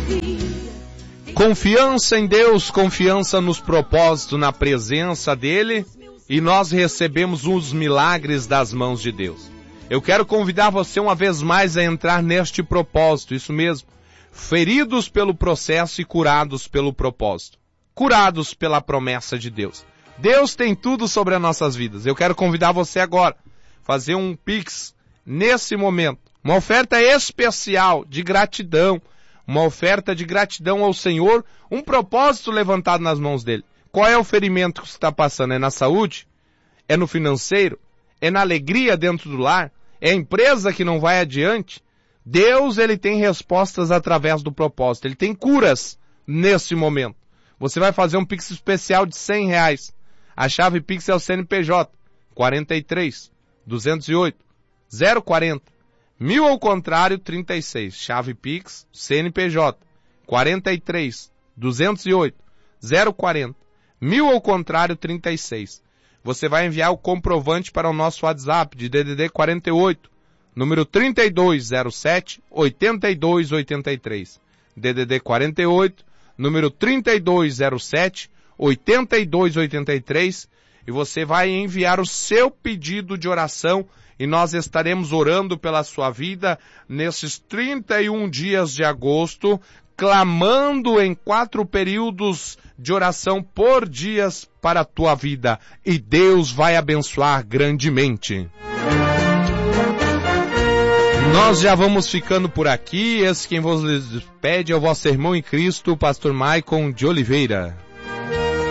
Confiança em Deus, confiança nos propósitos, na presença dEle, e nós recebemos os milagres das mãos de Deus. Eu quero convidar você uma vez mais a entrar neste propósito, isso mesmo. Feridos pelo processo e curados pelo propósito. Curados pela promessa de Deus. Deus tem tudo sobre as nossas vidas. Eu quero convidar você agora a fazer um Pix nesse momento. Uma oferta especial de gratidão. Uma oferta de gratidão ao Senhor. Um propósito levantado nas mãos dele. Qual é o ferimento que você está passando? É na saúde? É no financeiro? É na alegria dentro do lar? É a empresa que não vai adiante? Deus, ele tem respostas através do propósito. Ele tem curas nesse momento. Você vai fazer um Pix especial de R$100. A chave Pix é o CNPJ. 43 208 040 1000 ao contrário 36. Chave Pix, CNPJ. 43 208 040 1000 ao contrário 36. Você vai enviar o comprovante para o nosso WhatsApp de DDD 48, número 3207 8283. DDD 48, número 3207 8283. E você vai enviar o seu pedido de oração e nós estaremos orando pela sua vida nesses 31 dias de agosto, clamando em 4 períodos de oração por dias para a tua vida. E Deus vai abençoar grandemente. Nós já vamos ficando por aqui. Esse quem vos despede é o vosso irmão em Cristo, o pastor Maicon de Oliveira.